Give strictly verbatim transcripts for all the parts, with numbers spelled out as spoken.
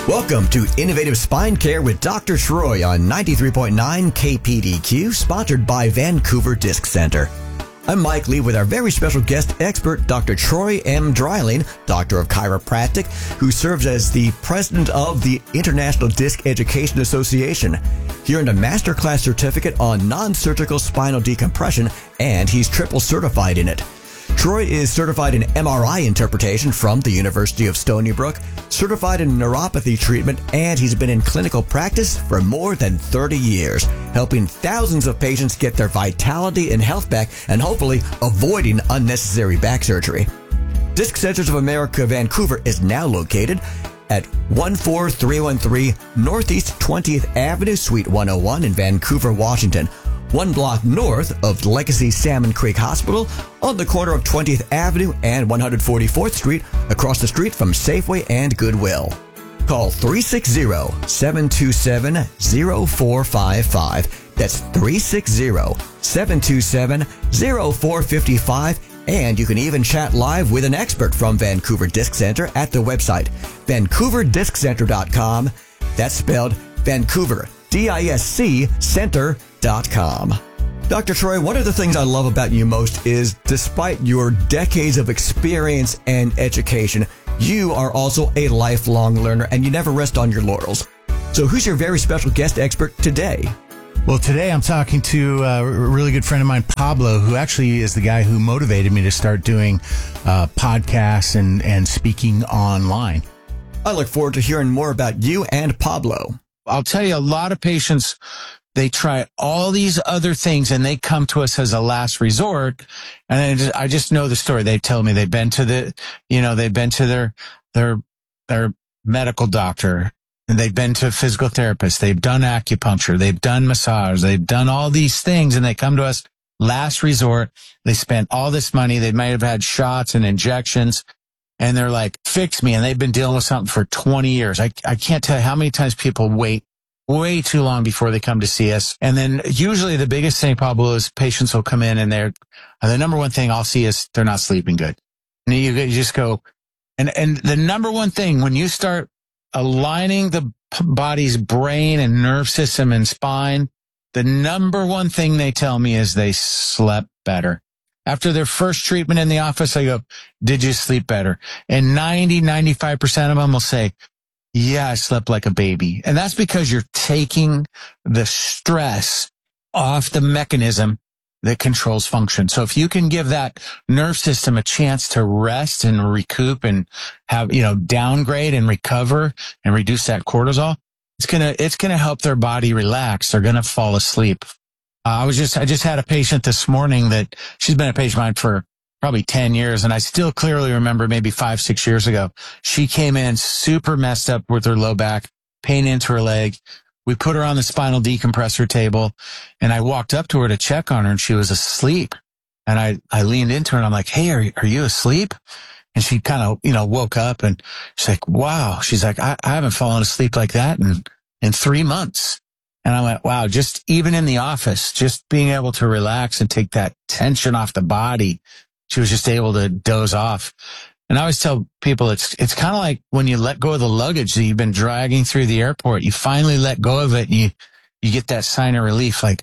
Welcome to Innovative Spine Care with Doctor Troy on ninety-three point nine K P D Q, sponsored by Vancouver Disc Center. I'm Mike Lee with our very special guest expert, Doctor Troy M. Dreiling, Doctor of Chiropractic, who serves as the president of the International Disc Education Association. He earned a masterclass certificate on non-surgical spinal decompression, and he's triple certified in it. Troy is certified in M R I interpretation from the University of Stony Brook, certified in neuropathy treatment, and he's been in clinical practice for more than thirty years, helping thousands of patients get their vitality and health back and hopefully avoiding unnecessary back surgery. Disc Centers of America Vancouver is now located at one four three one three Northeast twentieth Avenue, Suite one oh one in Vancouver, Washington, one block north of Legacy Salmon Creek Hospital, on the corner of twentieth Avenue and one hundred forty-fourth Street, across the street from Safeway and Goodwill. Call three six zero, seven two seven, zero four five five. That's three six zero, seven two seven, zero four five five. And you can even chat live with an expert from Vancouver Disc Center at the website vancouver disc center dot com. That's spelled Vancouver, D I S C, center dot com. Doctor Troy, one of the things I love about you most is, despite your decades of experience and education, you are also a lifelong learner and you never rest on your laurels. So who's your very special guest expert today? Well, today I'm talking to a really good friend of mine, Pablo, who actually is the guy who motivated me to start doing uh, podcasts and, and speaking online. I look forward to hearing more about you and Pablo. I'll tell you, a lot of patients, they try all these other things and they come to us as a last resort. And I just, I just know the story. They tell me they've been to the, you know, they've been to their, their, their medical doctor, and they've been to a physical therapist. They've done acupuncture. They've done massage. They've done all these things, and they come to us last resort. They spent all this money. They might have had shots and injections, and they're like, fix me. And they've been dealing with something for twenty years. I, I can't tell you how many times people wait way too long before they come to see us. And then usually the biggest thing, Pablo, is patients will come in and they're, the number one thing I'll see is they're not sleeping good. And you, you just go, and, and the number one thing when you start aligning the body's brain and nerve system and spine, the number one thing they tell me is they slept better. After their first treatment in the office, I go, did you sleep better? And ninety, ninety-five percent of them will say, yeah, I slept like a baby. And that's because you're taking the stress off the mechanism that controls function. So if you can give that nerve system a chance to rest and recoup and have, you know, downgrade and recover and reduce that cortisol, it's going to, it's going to help their body relax. They're going to fall asleep. Uh, I was just, I just had a patient this morning that she's been a patient of mine for probably ten years. And I still clearly remember maybe five, six years ago, she came in super messed up with her low back, pain into her leg. We put her on the spinal decompressor table, and I walked up to her to check on her, and she was asleep. And I, I leaned into her, and I'm like, hey, are, are you asleep? And she kind of, you know, woke up, and she's like, wow. She's like, I, I haven't fallen asleep like that in, in three months. And I went, wow, just even in the office, just being able to relax and take that tension off the body, she was just able to doze off. And I always tell people it's it's kind of like when you let go of the luggage that you've been dragging through the airport. You finally let go of it, and you you get that sign of relief, like,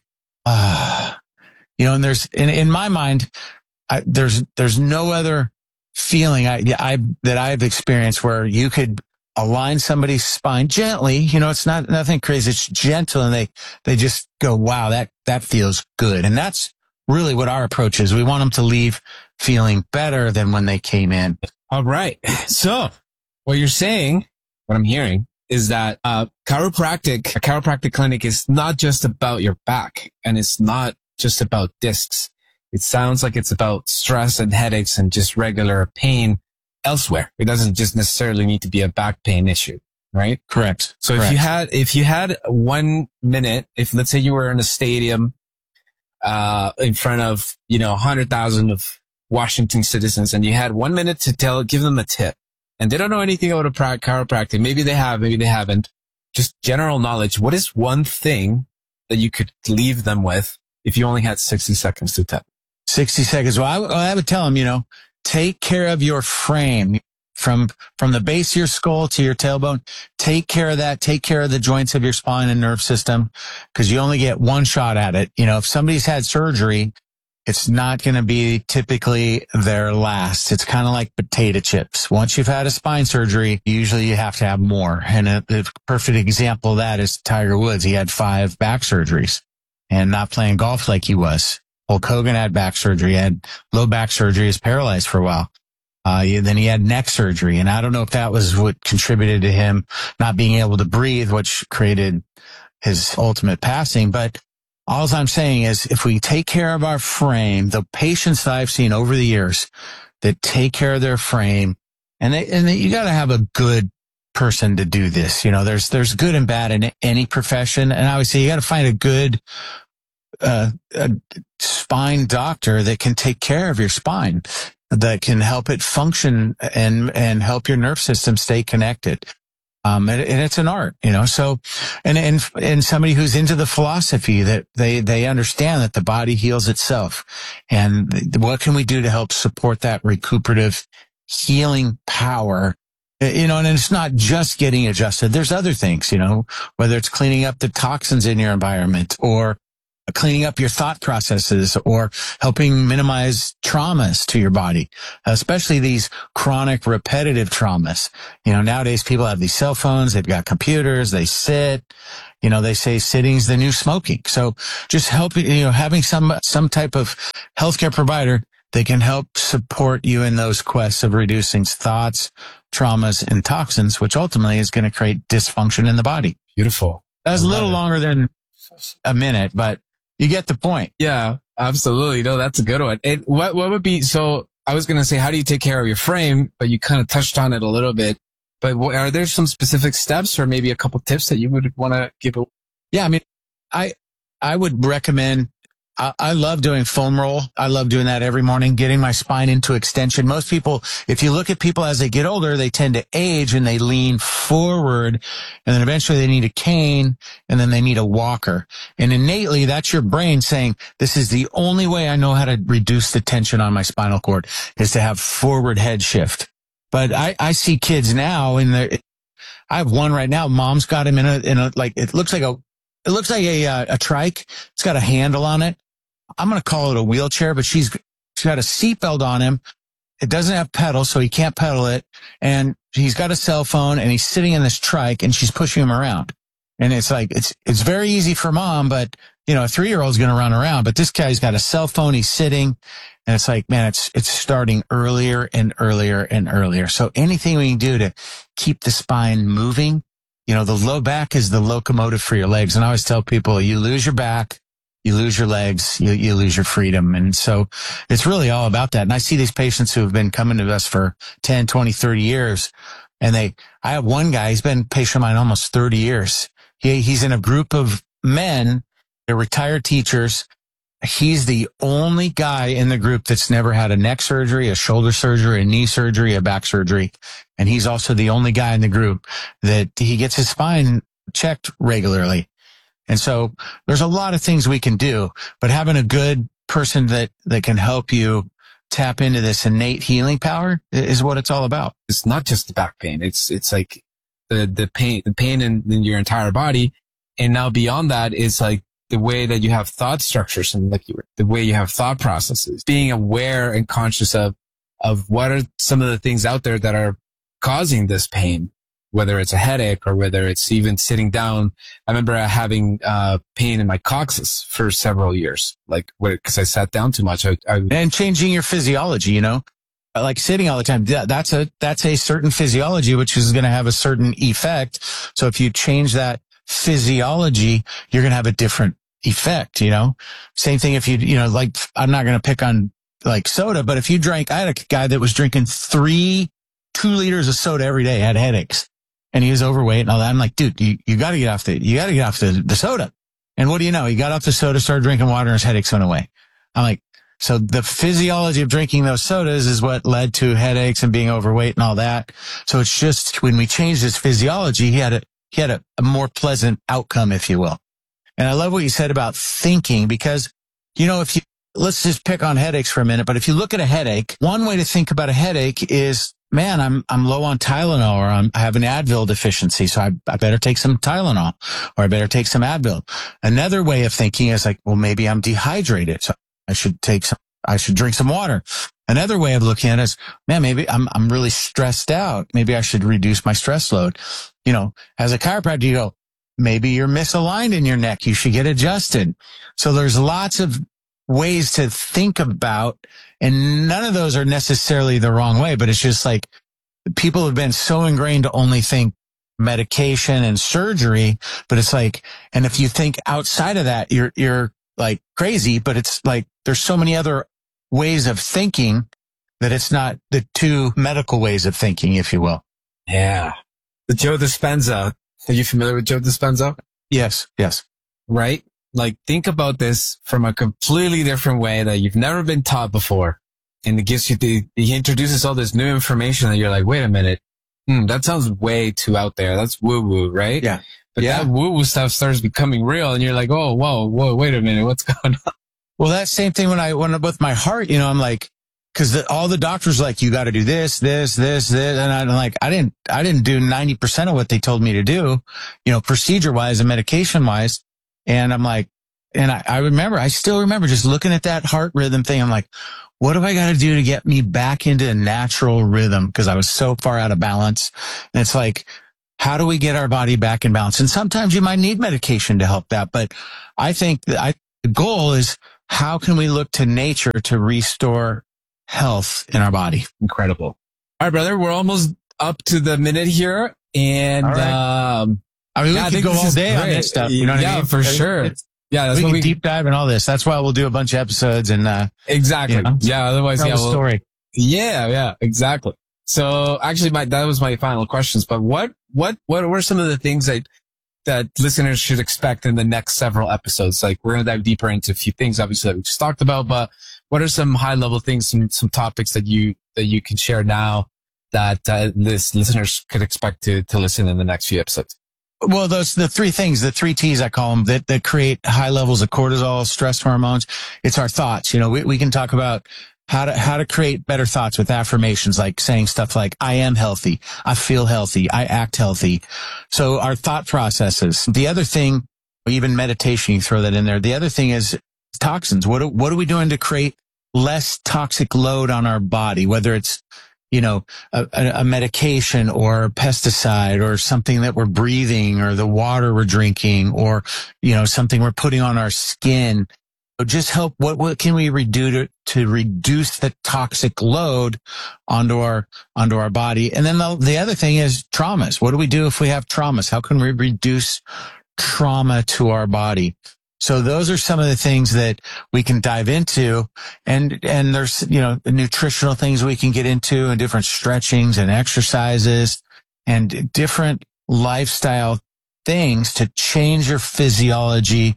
ah, you know. And there's in in my mind, I, there's there's no other feeling I I that I've experienced where you could align somebody's spine gently. You know, it's not nothing crazy. It's gentle, and they they just go, wow, that that feels good. And that's really what our approach is. We want them to leave feeling better than when they came in. All right. So what you're saying, what I'm hearing, is that uh chiropractic, a chiropractic clinic is not just about your back, and it's not just about discs. It sounds like it's about stress and headaches and just regular pain elsewhere. It doesn't just necessarily need to be a back pain issue, right? Correct. So Correct. if you had, if you had one minute, if let's say you were in a stadium, uh, in front of, you know, a hundred thousand of Washington citizens, and you had one minute to tell, give them a tip, and they don't know anything about a chiropractic. Maybe they have, maybe they haven't. Just general knowledge. What is one thing that you could leave them with if you only had sixty seconds to tell? sixty seconds. Well, I, I would tell them, you know, take care of your frame. from, from the base of your skull to your tailbone. Take care of that. Take care of the joints of your spine and nerve system, because you only get one shot at it. You know, if somebody's had surgery, it's not going to be typically their last. It's kind of like potato chips. Once you've had a spine surgery, usually you have to have more. And a, a perfect example of that is Tiger Woods. He had five back surgeries and not playing golf like he was. Hulk Hogan had back surgery, had low back surgery, is paralyzed for a while. Uh, then he had neck surgery. And I don't know if that was what contributed to him not being able to breathe, which created his ultimate passing. But all I'm saying is, if we take care of our frame, the patients that I've seen over the years that take care of their frame, and they, and they, you got to have a good person to do this. You know, there's, there's good and bad in any profession. And I would say you got to find a good, uh, a spine doctor that can take care of your spine, that can help it function and, and help your nerve system stay connected. Um, and, and it's an art, you know, so, and, and, and somebody who's into the philosophy that they, they understand that the body heals itself. And what can we do to help support that recuperative healing power? You know, and it's not just getting adjusted. There's other things, you know, whether it's cleaning up the toxins in your environment, or cleaning up your thought processes, or helping minimize traumas to your body, especially these chronic repetitive traumas. You know, nowadays people have these cell phones, they've got computers, they sit, you know, they say sitting's the new smoking. So just helping, you know, having some, some type of healthcare provider that can help support you in those quests of reducing thoughts, traumas, and toxins, which ultimately is going to create dysfunction in the body. Beautiful. That was a little longer than a minute, but you get the point. Yeah, absolutely. No, that's a good one. It, what, what would be, so I was going to say, how do you take care of your frame? But you kind of touched on it a little bit. But what, are there some specific steps or maybe a couple tips that you would want to give? A- yeah, I mean, I, I would recommend, I, I love doing foam roll. I love doing that every morning, getting my spine into extension. Most people, if you look at people as they get older, they tend to age and they lean forward, and then eventually they need a cane, and then they need a walker. And innately, that's your brain saying, this is the only way I know how to reduce the tension on my spinal cord, is to have forward head shift. But I, I see kids now in the, I have one right now. Mom's got him in a, in a, like, it looks like a, it looks like a, a, a trike. It's got a handle on it. I'm going to call it a wheelchair, but she's, she's got a seatbelt on him. It doesn't have pedals, so he can't pedal it. And he's got a cell phone, and he's sitting in this trike, and she's pushing him around. And it's like, it's, it's very easy for mom, but, you know, a three-year-old's going to run around. But this guy's got a cell phone, he's sitting, and it's like, man, it's, it's starting earlier and earlier and earlier. So anything we can do to keep the spine moving, you know, the low back is the locomotive for your legs. And I always tell people, you lose your back, you lose your legs, you, you lose your freedom. And so it's really all about that. And I see these patients who have been coming to us for ten, twenty, thirty years. And they, I have one guy, he's been a patient of mine almost thirty years. He, he's in a group of men, they're retired teachers. He's the only guy in the group that's never had a neck surgery, a shoulder surgery, a knee surgery, a back surgery. And he's also the only guy in the group that he gets his spine checked regularly. And so there's a lot of things we can do, but having a good person that, that can help you tap into this innate healing power is what it's all about. It's not just the back pain. It's, it's like the, the pain, the pain in, in your entire body. And now beyond that is like the way that you have thought structures and like you were, the way you have thought processes, being aware and conscious of, of what are some of the things out there that are causing this pain, whether it's a headache or whether it's even sitting down. I remember having uh pain in my coccyx for several years, like because I sat down too much. I, I, and changing your physiology, you know, like sitting all the time. That's a that's a certain physiology, which is going to have a certain effect. So if you change that physiology, you're going to have a different effect. You know, same thing if you you know, like I'm not going to pick on like soda, but if you drank, I had a guy that was drinking three two liters of soda every day, had headaches. And he was overweight and all that. I'm like, dude, you, you gotta get off the, you gotta get off the, the soda. And what do you know? He got off the soda, started drinking water, and his headaches went away. I'm like, so the physiology of drinking those sodas is what led to headaches and being overweight and all that. So it's just when we changed his physiology, he had a, he had a, a more pleasant outcome, if you will. And I love what you said about thinking, because, you know, if you, let's just pick on headaches for a minute, but if you look at a headache, one way to think about a headache is man, I'm, I'm low on Tylenol, or I'm, I have an Advil deficiency. So I, I better take some Tylenol, or I better take some Advil. Another way of thinking is like, well, maybe I'm dehydrated. So I should take some, I should drink some water. Another way of looking at it is, man, maybe I'm, I'm really stressed out. Maybe I should reduce my stress load. You know, as a chiropractor, you go, maybe you're misaligned in your neck. You should get adjusted. So there's lots of ways to think about, and none of those are necessarily the wrong way, but it's just like people have been so ingrained to only think medication and surgery, but it's like, and if you think outside of that, you're, you're like crazy, but it's like, there's so many other ways of thinking that it's not the two medical ways of thinking, if you will. Yeah. The Joe Dispenza. Are you familiar with Joe Dispenza? Yes. Yes. Right? Like, think about this from a completely different way that you've never been taught before. And it gives you the, he introduces all this new information that you're like, wait a minute. Hmm, that sounds way too out there. That's woo woo, right? Yeah. But yeah. that woo woo stuff starts becoming real and you're like, oh, whoa, whoa, wait a minute. What's going on? Well, that same thing when I went with my heart, you know, I'm like, cause the, all the doctors like, you got to do this, this, this, this. And I'm like, I didn't, I didn't do ninety percent of what they told me to do, you know, procedure wise and medication wise. And I'm like, and I, I remember, I still remember just looking at that heart rhythm thing. I'm like, what do I got to do to get me back into a natural rhythm? Cause I was so far out of balance. And it's like, how do we get our body back in balance? And sometimes you might need medication to help that. But I think that I, the goal is, how can we look to nature to restore health in our body? Incredible. All right, brother. We're almost up to the minute here. And, right. um, I mean, we yeah, could go all day great. on this stuff. You know what yeah, I mean? for sure. It's, yeah, that's we what can we deep dive in all this. That's why we'll do a bunch of episodes and, uh, exactly. You know, yeah. Otherwise, tell yeah. the We'll, story. Yeah. Yeah. Exactly. So actually, my, that was my final questions, but what, what, what were some of the things that, that listeners should expect in the next several episodes? Like, we're going to dive deeper into a few things, obviously, that we just talked about, but what are some high level things, some, some topics that you, that you can share now that, uh, this listeners could expect to, to listen in the next few episodes? Well, those, the three things, the three T's I call them, that, that create high levels of cortisol, stress hormones. It's our thoughts. You know, we, we can talk about how to, how to create better thoughts with affirmations, like saying stuff like, I am healthy. I feel healthy. I act healthy. So our thought processes. The other thing, even meditation, you throw that in there. The other thing is toxins. What, what are we doing to create less toxic load on our body? Whether it's, you know, a, a medication or pesticide or something that we're breathing or the water we're drinking or, you know, something we're putting on our skin. So just help. What, what can we redo to, to reduce the toxic load onto our, onto our body? And then the, the other thing is traumas. What do we do if we have traumas? How can we reduce trauma to our body? So those are some of the things that we can dive into. And, and there's, you know, the nutritional things we can get into and different stretchings and exercises and different lifestyle things to change your physiology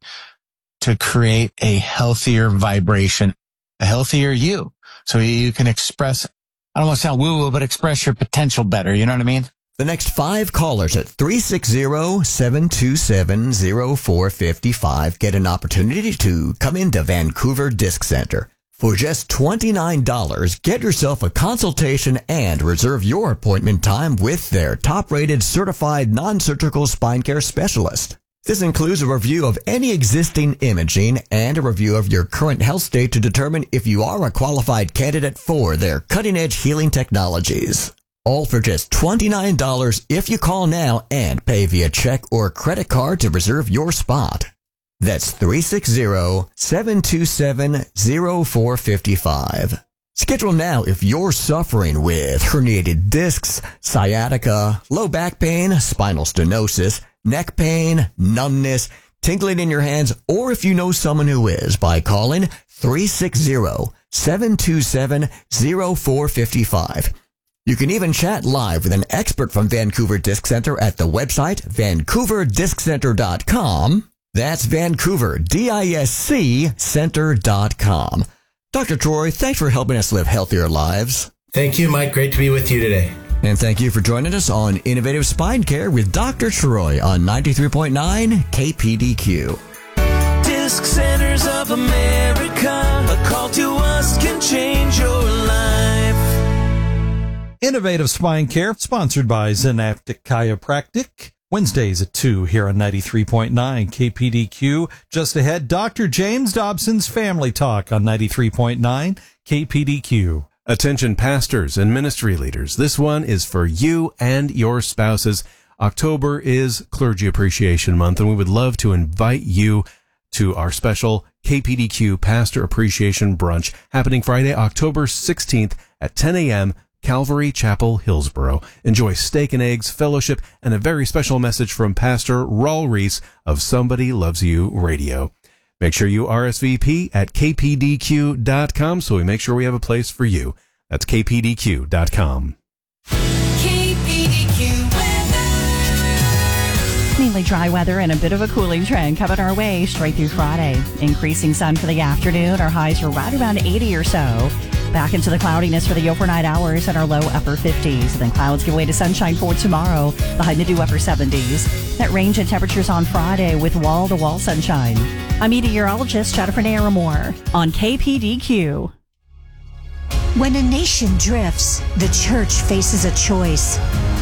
to create a healthier vibration, a healthier you. So you can express, I don't want to sound woo-woo, but express your potential better. You know what I mean? The next five callers at three six zero, seven two seven, zero four five five get an opportunity to come into Vancouver Disc Center. For just twenty-nine dollars, get yourself a consultation and reserve your appointment time with their top-rated certified non-surgical spine care specialist. This includes a review of any existing imaging and a review of your current health state to determine if you are a qualified candidate for their cutting-edge healing technologies. All for just twenty-nine dollars if you call now and pay via check or credit card to reserve your spot. That's three six zero, seven two seven, zero four five five. Schedule now if you're suffering with herniated discs, sciatica, low back pain, spinal stenosis, neck pain, numbness, tingling in your hands, or if you know someone who is, by calling three six zero, seven two seven, zero four five five. You can even chat live with an expert from Vancouver Disc Center at the website vancouver disc center dot com. That's Vancouver, D I S C, center dot com. Doctor Troy, thanks for helping us live healthier lives. Thank you, Mike. Great to be with you today. And thank you for joining us on Innovative Spine Care with Doctor Troy on ninety-three point nine K P D Q. Disc Centers of America. A call to us can change your life. Innovative Spine Care, sponsored by Zenaptic Chiropractic. Wednesdays at two here on ninety-three point nine K P D Q. Just ahead, Doctor James Dobson's Family Talk on ninety-three point nine K P D Q. Attention pastors and ministry leaders. This one is for you and your spouses. October is Clergy Appreciation Month, and we would love to invite you to our special K P D Q Pastor Appreciation Brunch happening Friday, October sixteenth at ten a.m. Calvary Chapel, Hillsboro. Enjoy steak and eggs, fellowship, and a very special message from Pastor Raul Reese of Somebody Loves You Radio. Make sure you R S V P at k p d q dot com so we make sure we have a place for you. That's k p d q dot com. K P D Q weather. Mainly dry weather and a bit of a cooling trend coming our way straight through Friday. Increasing sun for the afternoon. Our highs are right around eighty or so. Back into the cloudiness for the overnight hours at our low upper fifties. Then clouds give way to sunshine for tomorrow. The high to do upper seventies. That range in temperatures on Friday with wall-to-wall sunshine. I'm meteorologist Jennifer Naramore on K P D Q. When a nation drifts, the church faces a choice: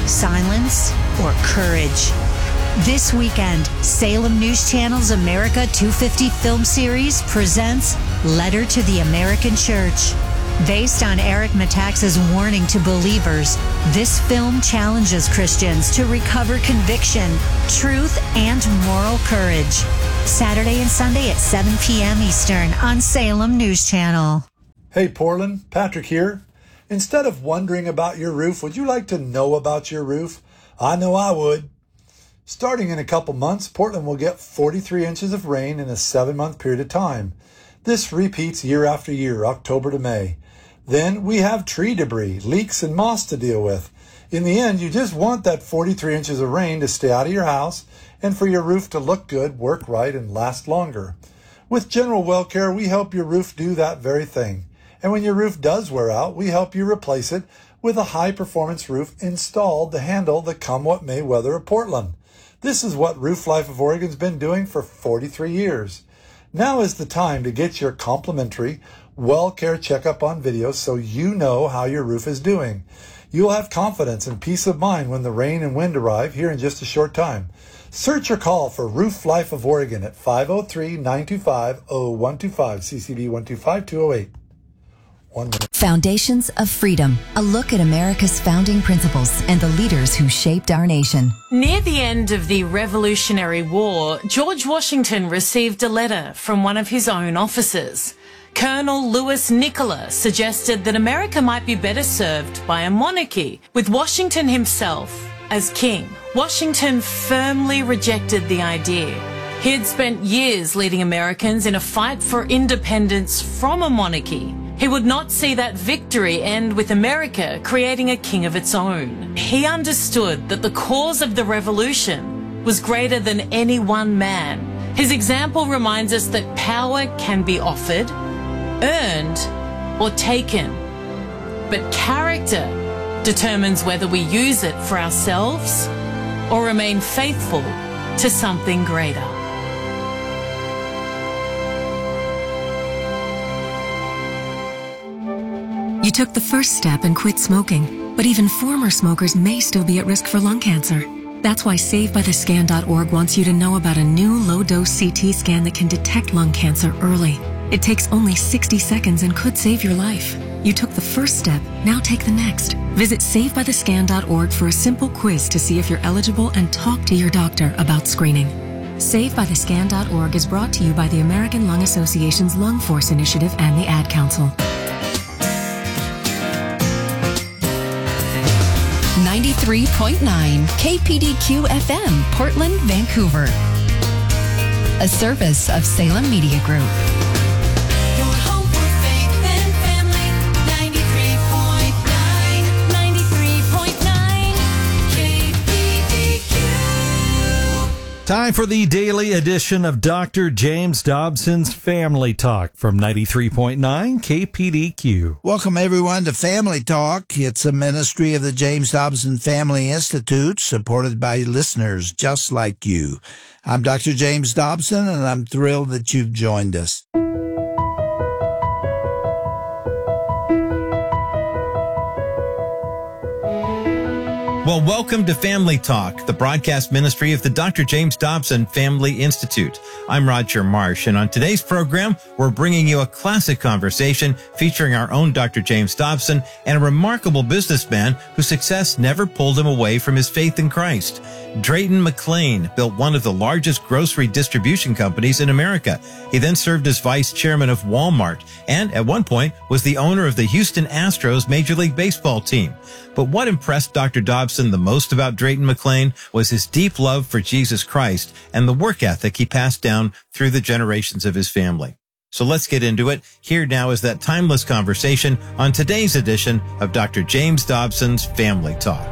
silence or courage. This weekend, Salem News Channel's America two fifty film series presents Letter to the American Church. Based on Eric Metaxas' warning to believers, this film challenges Christians to recover conviction, truth, and moral courage. Saturday and Sunday at seven p.m. Eastern on Salem News Channel. Hey Portland, Patrick here. Instead of wondering about your roof, would you like to know about your roof? I know I would. Starting in a couple months, Portland will get forty-three inches of rain in a seven-month period of time. This repeats year after year, October to May. Then we have tree debris, leaks, and moss to deal with. In the end, you just want that forty-three inches of rain to stay out of your house and for your roof to look good, work right, and last longer. With General Well Care, we help your roof do that very thing. And when your roof does wear out, we help you replace it with a high-performance roof installed to handle the come-what-may weather of Portland. This is what Roof Life of Oregon's been doing for forty-three years. Now is the time to get your complimentary Well Care checkup on video so you know how your roof is doing. You'll have confidence and peace of mind when the rain and wind arrive here in just a short time. Search or call for Roof Life of Oregon at five oh three, nine two five, oh one two five, C C B one two five, two oh eight. One minute. Foundations of Freedom, a look at America's founding principles and the leaders who shaped our nation. Near the end of the Revolutionary War, George Washington received a letter from one of his own officers. Colonel Louis Nicola suggested that America might be better served by a monarchy, with Washington himself as king. Washington firmly rejected the idea. He had spent years leading Americans in a fight for independence from a monarchy. He would not see that victory end with America creating a king of its own. He understood that the cause of the revolution was greater than any one man. His example reminds us that power can be offered, earned, or taken. But character determines whether we use it for ourselves or remain faithful to something greater. You took the first step and quit smoking, but even former smokers may still be at risk for lung cancer. That's why Save By The Scan dot org wants you to know about a new low-dose C T scan that can detect lung cancer early. It takes only sixty seconds and could save your life. You took the first step, now take the next. Visit Save By The Scan dot org for a simple quiz to see if you're eligible and talk to your doctor about screening. Save By The Scan dot org is brought to you by the American Lung Association's Lung Force Initiative and the Ad Council. ninety-three point nine K P D Q F M, Portland, Vancouver. A service of Salem Media Group. Your home for faith and family. ninety-three point nine, ninety-three point nine K P D Q. Time for the daily edition of Doctor James Dobson's Family Talk from ninety-three point nine K P D Q. Welcome, everyone, to Family Talk. It's a ministry of the James Dobson Family Institute, supported by listeners just like you. I'm Doctor James Dobson, and I'm thrilled that you've joined us. Well, welcome to Family Talk, the broadcast ministry of the Doctor James Dobson Family Institute. I'm Roger Marsh, and on today's program, we're bringing you a classic conversation featuring our own Doctor James Dobson and a remarkable businessman whose success never pulled him away from his faith in Christ. Drayton McLane built one of the largest grocery distribution companies in America. He then served as vice chairman of Walmart and at one point was the owner of the Houston Astros Major League Baseball team. But what impressed Doctor Dobson the most about Drayton McLane was his deep love for Jesus Christ and the work ethic he passed down through the generations of his family. So let's get into it. Here now is that timeless conversation on today's edition of Doctor James Dobson's Family Talk.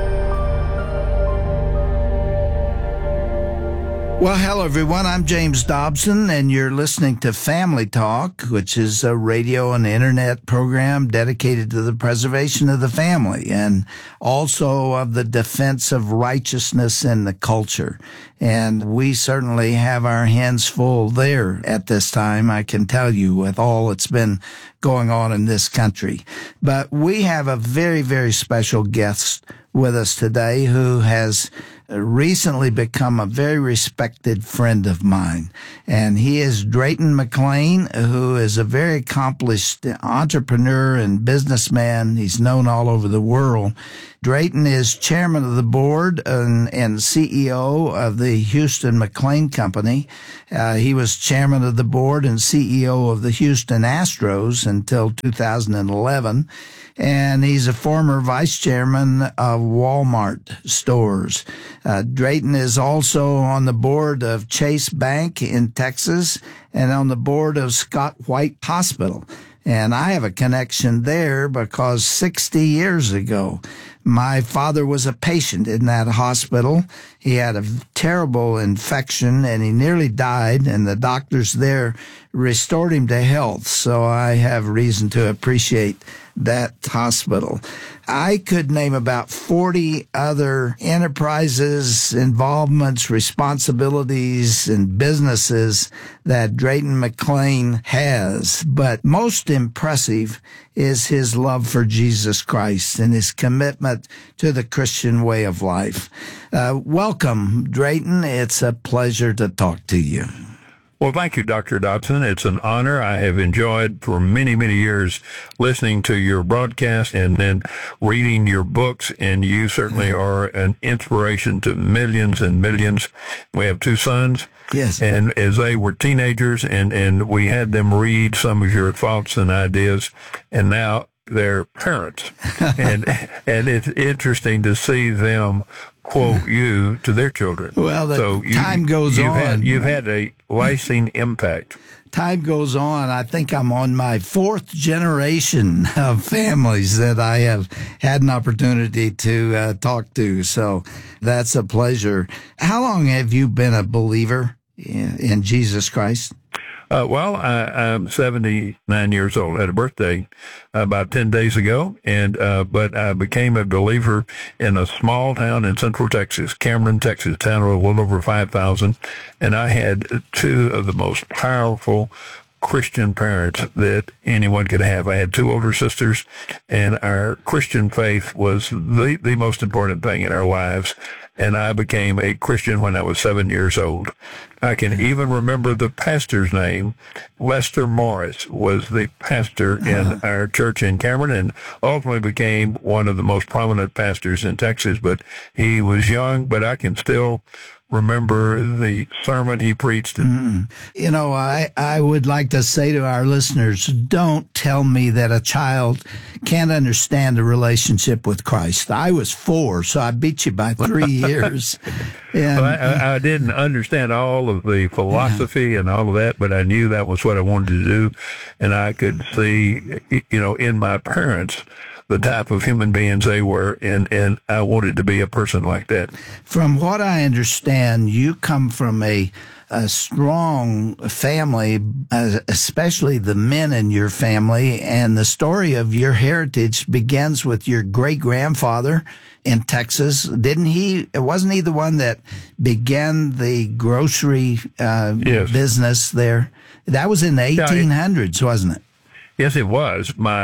Well, hello, everyone. I'm James Dobson, and you're listening to Family Talk, which is a radio and internet program dedicated to the preservation of the family and also of the defense of righteousness in the culture. And we certainly have our hands full there at this time, I can tell you, with all that's been going on in this country. But we have a very, very special guest with us today who has recently become a very respected friend of mine. And he is Drayton McLane, who is a very accomplished entrepreneur and businessman. He's known all over the world. Drayton is chairman of the board and, and C E O of the Houston McLane Company. Uh, he was chairman of the board and C E O of the Houston Astros until two thousand eleven. And he's a former vice chairman of Walmart stores. Uh, Drayton is also on the board of Chase Bank in Texas and on the board of Scott White Hospital. And I have a connection there because sixty years ago, my father was a patient in that hospital. He had a terrible infection and he nearly died, and the doctors there restored him to health. So I have reason to appreciate that hospital. I could name about forty other enterprises, involvements, responsibilities, and businesses that Drayton McLane has. But most impressive is his love for Jesus Christ and his commitment to the Christian way of life. Uh, welcome, Drayton. It's a pleasure to talk to you. Well, thank you, Doctor Dobson. It's an honor. I have enjoyed for many, many years listening to your broadcast and then reading your books, and you certainly are an inspiration to millions and millions. We have two sons. Yes. And as they were teenagers, and, and we had them read some of your thoughts and ideas, and now they're parents. and and it's interesting to see them quote you to their children. Well, the so you, time goes you've on. Had, you've had a lasting impact. Time goes on. I think I'm on my fourth generation of families that I have had an opportunity to uh, talk to. So that's a pleasure. How long have you been a believer in, in Jesus Christ? Uh, well, I, I'm seventy-nine years old. I had a birthday about ten days ago, and uh, but I became a believer in a small town in Central Texas, Cameron, Texas, town of a little over five thousand, and I had two of the most powerful Christian parents that anyone could have. I had two older sisters, and our Christian faith was the, the most important thing in our lives. And I became a Christian when I was seven years old. I can even remember the pastor's name. Lester Morris was the pastor in our church in Cameron and ultimately became one of the most prominent pastors in Texas. But he was young, but I can still remember the sermon he preached. Mm. You know, I, I would like to say to our listeners, don't tell me that a child can't understand a relationship with Christ. I was four, so I beat you by three years. And, well, I, I didn't understand all of the philosophy yeah. and all of that, but I knew that was what I wanted to do. And I could see, you know, in my parents, the type of human beings they were, and, and I wanted to be a person like that. From what I understand, you come from a, a strong family, uh, especially the men in your family, and the story of your heritage begins with your great-grandfather in Texas. Didn't he, wasn't he the one that began the grocery uh, yes. business there? That was in the eighteen hundreds, yeah, it, wasn't it? Yes, it was. My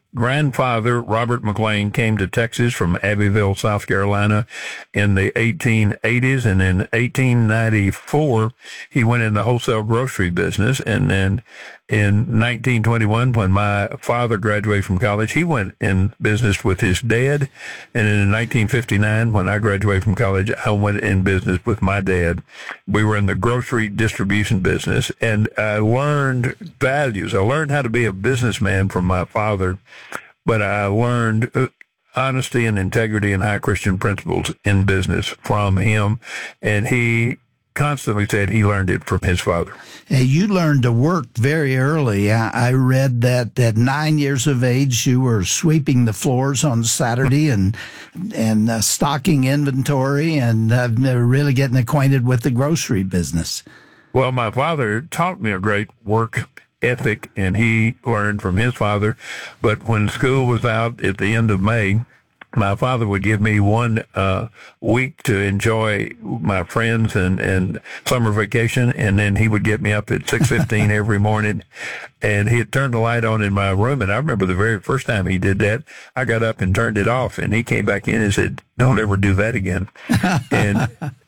grandfather, Robert McLean, came to Texas from Abbeville, South Carolina in the eighteen eighties. And in eighteen ninety-four, he went in the wholesale grocery business. And then in nineteen twenty-one, when my father graduated from college, he went in business with his dad. And in nineteen fifty-nine, when I graduated from college, I went in business with my dad. We were in the grocery distribution business, and I learned values. I learned how to be a businessman from my father, but I learned uh, honesty and integrity and high Christian principles in business from him. And he constantly said he learned it from his father. Hey, you learned to work very early. I, I read that at nine years of age, you were sweeping the floors on Saturday and and uh, stocking inventory and uh, really getting acquainted with the grocery business. Well, my father taught me a great work ethic, and he learned from his father. But when school was out at the end of May, my father would give me one uh, week to enjoy my friends and, and summer vacation, and then he would get me up at six fifteen every morning, and he'd turn the light on in my room. And I remember the very first time he did that, I got up and turned it off, and he came back in and said, "Don't ever do that again." and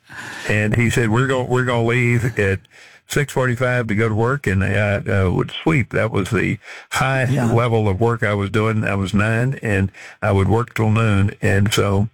and he said, "We're going we're going to leave at six forty-five to go to work," and I uh, would sweep. That was the high Yeah. level of work I was doing. I was nine, and I would work till noon. And so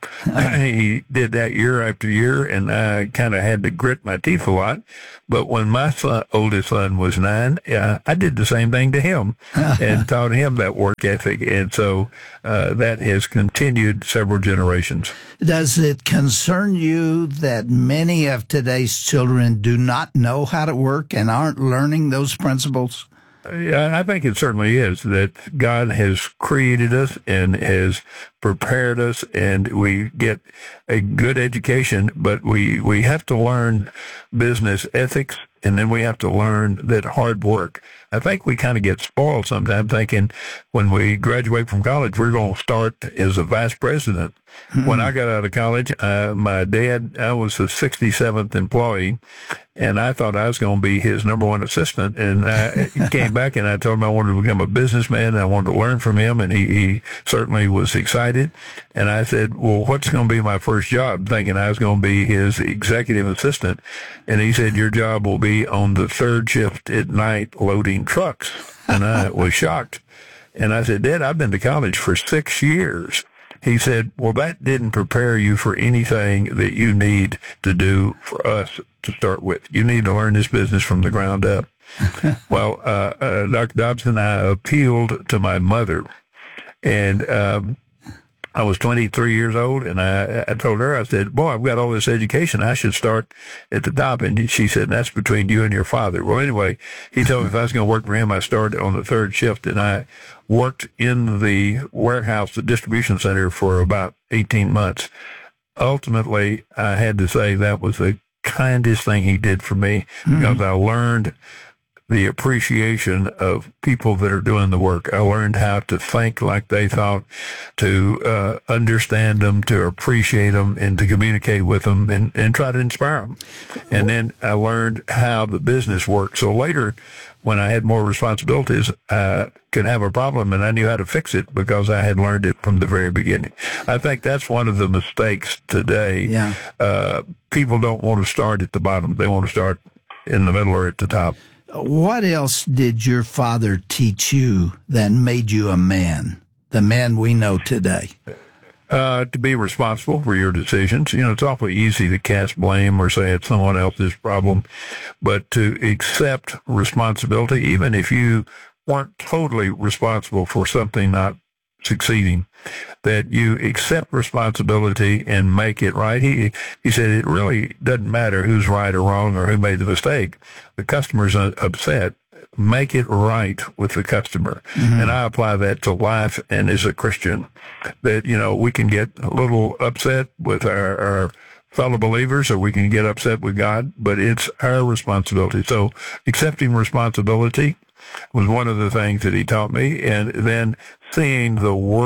he did that year after year, and I kind of had to grit my teeth a lot. But when my son, oldest son was nine, uh, I did the same thing to him and taught him that work ethic. And so uh, that has continued several generations. Does it concern you that many of today's children do not know how to work and aren't learning those principles? Yeah, I think it certainly is that God has created us and has prepared us, and we get a good education, but we, we have to learn business ethics, and then we have to learn that hard work. I think we kind of get spoiled sometimes thinking when we graduate from college, we're going to start as a vice president. When I got out of college, uh, my dad, I was the sixty-seventh employee, and I thought I was going to be his number one assistant. And I came back and I told him I wanted to become a businessman and I wanted to learn from him. And he, he certainly was excited. And I said, "Well, what's going to be my first job?" Thinking I was going to be his executive assistant. And he said, "Your job will be on the third shift at night loading trucks." And I was shocked. And I said, "Dad, I've been to college for six years. He said, "Well, that didn't prepare you for anything that you need to do for us to start with. You need to learn this business from the ground up." Well, uh, uh, Doctor Dobson, I appealed to my mother, and um, I was twenty-three years old, and I, I told her, I said, "Boy, I've got all this education. I should start at the top." And she said, "That's between you and your father." Well, anyway, he told me if I was going to work for him, I started on the third shift, and I worked in the warehouse, the distribution center, for about eighteen months. Ultimately, I had to say that was the kindest thing he did for me, because I learned the appreciation of people that are doing the work. I learned how to think like they thought, to uh, understand them, to appreciate them, and to communicate with them, and, and try to inspire them. And then I learned how the business worked. So later, when I had more responsibilities, I could have a problem, and I knew how to fix it because I had learned it from the very beginning. I think that's one of the mistakes today. Yeah. Uh, people don't want to start at the bottom. They want to start in the middle or at the top. What else did your father teach you that made you a man, the man we know today? Uh, to be responsible for your decisions. You know, it's awfully easy to cast blame or say it's someone else's problem, but to accept responsibility, even if you weren't totally responsible for something not succeeding, that you accept responsibility and make it right. He he said it really doesn't matter who's right or wrong or who made the mistake. The customer's upset. Make it right with the customer. Mm-hmm. And I apply that to life and as a Christian, that, you know, we can get a little upset with our, our fellow believers, or we can get upset with God, but it's our responsibility. So accepting responsibility was one of the things that he taught me. And then seeing the worth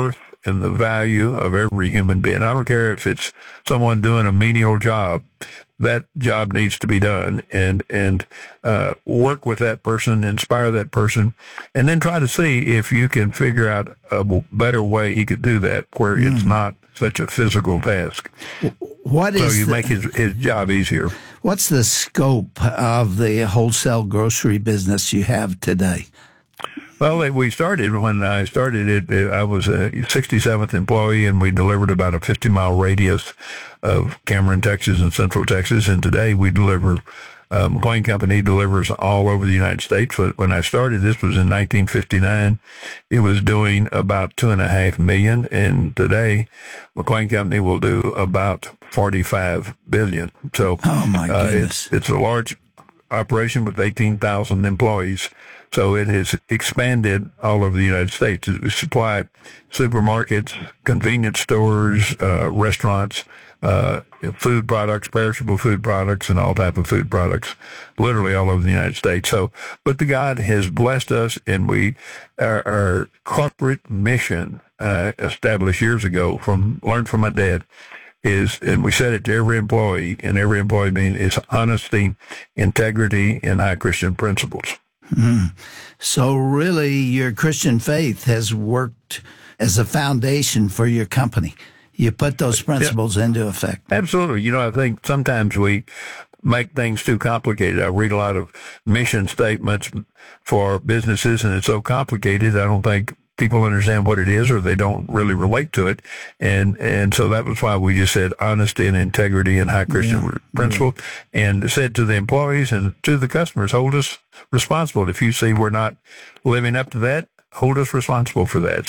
in the value of every human being. I don't care if it's someone doing a menial job. That job needs to be done, and and uh, work with that person, inspire that person, and then try to see if you can figure out a better way he could do that, where mm. it's not such a physical task. What so is you the, make his his job easier. What's the scope of the wholesale grocery business you have today? Well, we started, when I started it, I was a sixty-seventh employee, and we delivered about a fifty-mile radius of Cameron, Texas, and Central Texas. And today we deliver, uh, McLean Company delivers all over the United States. But when I started, this was in nineteen fifty-nine. It was doing about two and a half million. And today, McLean Company will do about forty-five billion. So oh my uh, goodness. it's, it's a large operation with eighteen thousand employees. So it has expanded all over the United States. We supply supermarkets, convenience stores, uh, restaurants, uh, food products, perishable food products, and all type of food products, literally all over the United States. So, but the God has blessed us, and we, our, our corporate mission, uh, established years ago from, learned from my dad, is, and we said it to every employee, and every employee mean is honesty, integrity, and high Christian principles. Mm. So really, your Christian faith has worked as a foundation for your company. You put those principles yeah. into effect. Absolutely. You know, I think sometimes we make things too complicated. I read a lot of mission statements for businesses, and it's so complicated, I don't think people understand what it is, or they don't really relate to it. And and so that was why we just said honesty and integrity and high Christian yeah. principle, yeah. and said to the employees and to the customers, hold us responsible. If you see we're not living up to that, hold us responsible for that.